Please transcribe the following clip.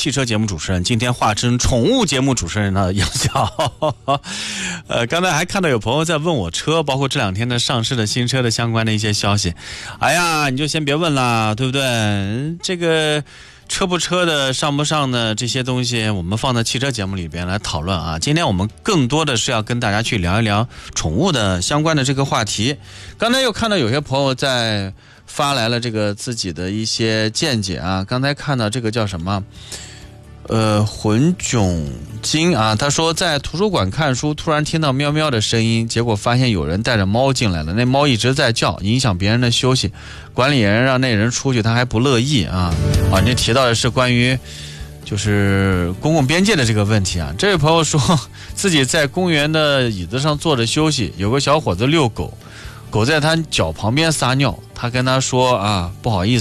汽车节目主持人，今天化身宠物节目主持人的杨晓。刚才还看到有朋友在问我车，包括这两天的上市的新车的相关的一些消息。哎呀，你就先别问啦，对不对？这个车不车的，上不上的这些东西，我们放在汽车节目里边来讨论啊。今天我们更多的是要跟大家去聊一聊宠物的相关的这个话题。刚才又看到有些朋友在发来了这个自己的一些见解啊。刚才看到这个叫什么混炯金啊，他说在图书馆看书，突然听到喵喵的声音，结果发现有人带着猫进来了，那猫一直在叫，影响别人的休息，管理员让那人出去，他还不乐意啊。你提到的是关于就是公共边界的这个问题啊。这位朋友说自己在公园的椅子上坐着休息，有个小伙子遛狗，狗在他脚旁边撒尿，他跟他说啊，不好意思